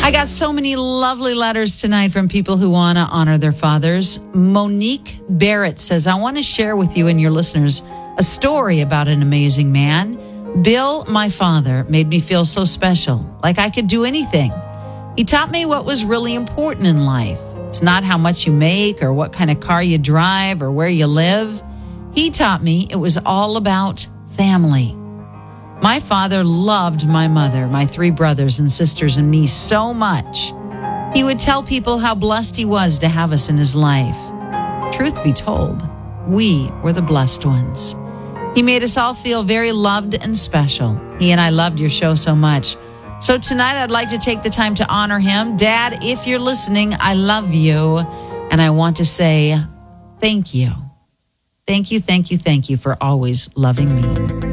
I got so many lovely letters tonight from people who want to honor their fathers. Monique Barrett says, I want to share with you and your listeners a story about an amazing man. Bill, my father, made me feel so special, like I could do anything. He taught me what was really important in life. It's not how much you make or what kind of car you drive or where you live. He taught me it was all about family. My father loved my mother, my 3 brothers and sisters, and me so much. He would tell people how blessed he was to have us in his life. Truth be told, we were the blessed ones. He made us all feel very loved and special. He and I loved your show so much. So tonight I'd like to take the time to honor him. Dad, if you're listening, I love you. And I want to say thank you. Thank you, thank you, thank you for always loving me.